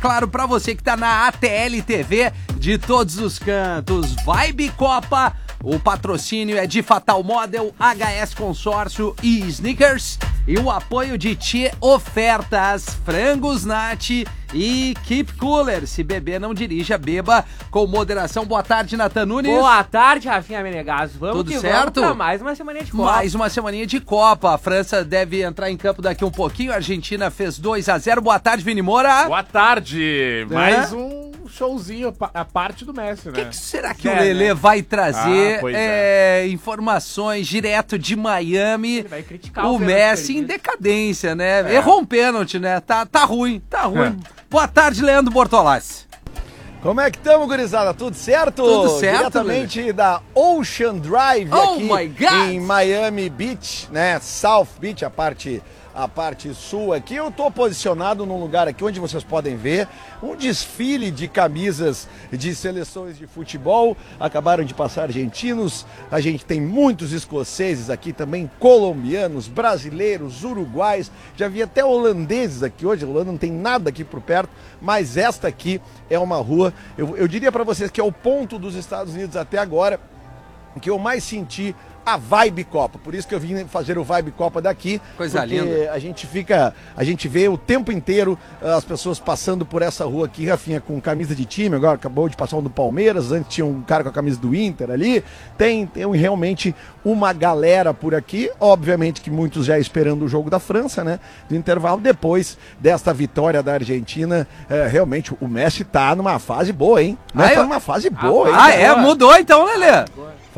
claro, pra você que tá na ATL TV de todos os cantos. Vibe Copa, o patrocínio é de Fatal Model, HS Consórcio e Sneakers. E o apoio de Tchê Ofertas, Frangos Nat e Keep Cooler. Se beber, não dirija, beba com moderação. Boa tarde, Nathan Nunes. Boa tarde, Rafinha Menegas. Vamos Tudo que certo? vamos pra mais uma semaninha de Copa. Mais uma semaninha de Copa. A França deve entrar em campo daqui um pouquinho. A Argentina fez 2-0. Boa tarde, Vini Moura. Boa tarde. Mais um showzinho, a parte do Messi, né? O que será que o Lelê vai trazer? Informações direto de Miami. Ele vai criticar o Messi em decadência, né? Errou um pênalti, né? Tá ruim. Boa tarde, Leandro Bortolassi. Como é que estamos, gurizada? Tudo certo? Tudo certo, Diretamente da Ocean Drive aqui em Miami Beach, né? South Beach, a parte sul aqui. Eu tô posicionado num lugar aqui onde vocês podem ver um desfile de camisas de seleções de futebol. Acabaram de passar argentinos, a gente tem muitos escoceses aqui também, colombianos, brasileiros, uruguais, já vi até holandeses aqui hoje. A Holanda não tem nada aqui por perto, mas esta aqui é uma rua, eu diria para vocês que é o ponto dos Estados Unidos até agora que eu mais senti a Vibe Copa, por isso que eu vim fazer o Vibe Copa daqui. Coisa porque linda. A gente vê o tempo inteiro as pessoas passando por essa rua aqui, Rafinha, com camisa de time. Agora acabou de passar um do Palmeiras, antes tinha um cara com a camisa do Inter ali. Tem realmente uma galera por aqui, obviamente que muitos já esperando o jogo da França, né, do intervalo. Depois desta vitória da Argentina, realmente o Messi tá numa fase boa, hein? Tá numa fase boa, hein? Mudou então, Lelê.